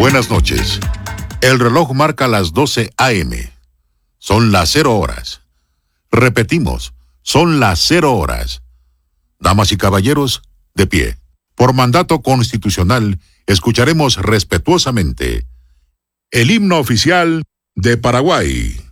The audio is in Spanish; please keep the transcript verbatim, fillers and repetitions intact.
Buenas noches. El reloj marca las doce a eme. Son las cero horas. Repetimos, son las cero horas. Damas y caballeros, de pie. Por mandato constitucional, escucharemos respetuosamente el himno oficial de Paraguay.